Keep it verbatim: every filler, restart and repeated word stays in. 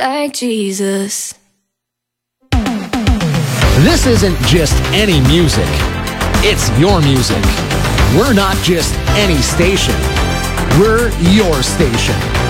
like Jesus. This isn't just any music. It's your music. We're not just any station. We're your station.